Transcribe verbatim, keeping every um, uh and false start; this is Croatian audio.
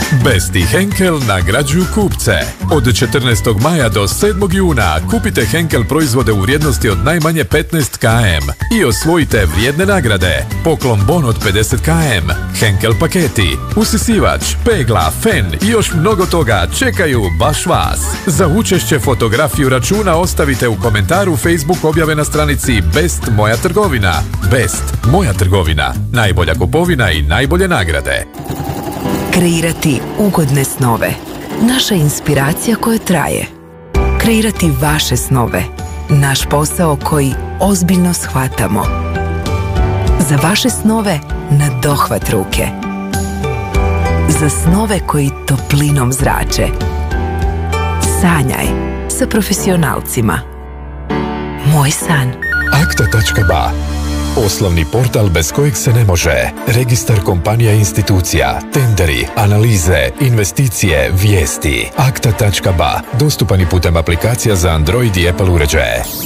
Best i Henkel nagrađuju kupce. Od četrnaestog maja do sedmog juna kupite Henkel proizvode u vrijednosti od najmanje petnaest kilograma i osvojite vrijedne nagrade. Poklon bon od pedeset kilograma, Henkel paketi, usisivač, pegla, fen i još mnogo toga čekaju baš vas. Za učešće fotografiju računa ostavite u komentaru Facebook objave na stranici Best moja trgovina. Best moja trgovina. Najbolja kupovina i najbolje nagrade. Kreirati ugodne snove. Naša inspiracija koja traje. Kreirati vaše snove. Naš posao koji ozbiljno shvatamo. Za vaše snove na dohvat ruke. Za snove koji toplinom zrače. Sanjaj sa profesionalcima. Moj san. Akta tačka ba. Poslovni portal bez kojeg se ne može. Registar kompanija i institucija, tenderi, analize, investicije, vijesti. Akta tačka ba. Dostupan i putem aplikacija za Android i Apple uređaje.